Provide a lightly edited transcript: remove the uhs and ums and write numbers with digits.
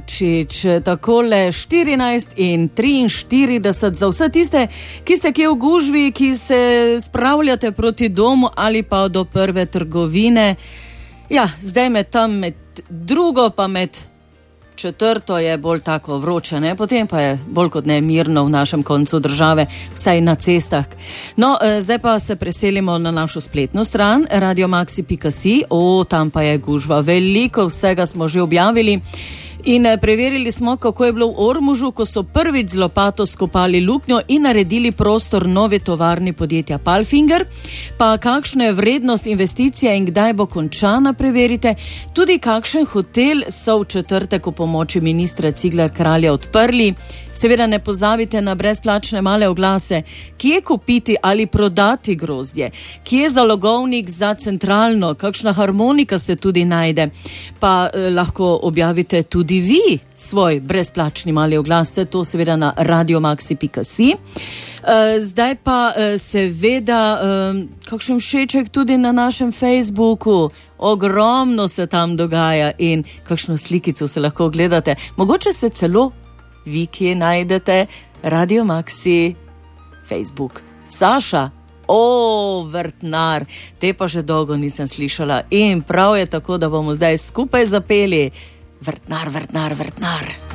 Kovačič, takole 14:43 za vse tiste, ki ste kje v gužvi, ki se spravljate proti domu ali pa do prve trgovine. Ja, zdaj med drugo pa med četrto je bolj tako vroče, ne? Potem pa je bolj kot ne mirno v našem koncu države, vsaj na cestah. No, zdaj pa se preselimo na našo spletno stran radiomaxi.si. Tam pa je gužva veliko, vsega smo že objavili. In preverili smo, kako je bilo v Ormožu, ko so prvič z lopato skopali luknjo in naredili prostor nove tovarni podjetja Palfinger. Pa kakšna je vrednost investicije in kdaj bo končana, preverite. Tudi kakšen hotel so v četrtek v pomoči ministra Cigler Kralja odprli. Seveda ne pozabite na brezplačne male oglase, kje kupiti ali prodati grozdje, kje zalogovnik za centralno, kakšna harmonika se tudi najde. Pa lahko objavite tudi vi svoj brezplačni mali oglas, vse to seveda na radiomaxi.si. Zdaj pa seveda kakšen všeček tudi na našem Facebooku. Ogromno se tam dogaja in kakšno slikico se lahko gledate. Mogoče se celo vi, kje najdete Radio Maxi Facebook. Saša, vrtnar, te pa že dolgo nisem slišala in prav je tako, da bomo zdaj skupaj zapeli Vrtnar, vrtnar, vrtnar.